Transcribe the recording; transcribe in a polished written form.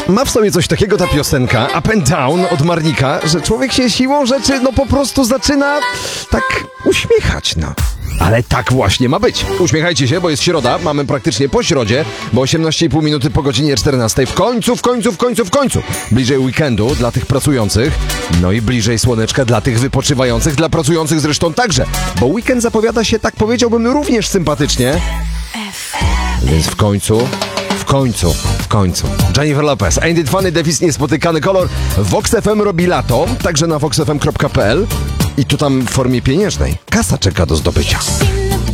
Ma w sobie coś takiego ta piosenka Up and Down od Marnika, że człowiek się siłą rzeczy po prostu zaczyna tak uśmiechać, Ale tak właśnie ma być. Uśmiechajcie się, bo jest środa, mamy praktycznie po środzie, bo 18,5 minuty po godzinie 14. W końcu. Bliżej weekendu dla tych pracujących, i bliżej słoneczka dla tych wypoczywających, dla pracujących zresztą także, bo weekend zapowiada się, tak powiedziałbym, również sympatycznie. Więc w końcu. Jennifer Lopez, Ain't It Funny, Defis Niespotykany Kolor. Vox FM robi lato, także na voxfm.pl i tu tam w formie pieniężnej. Kasa czeka do zdobycia.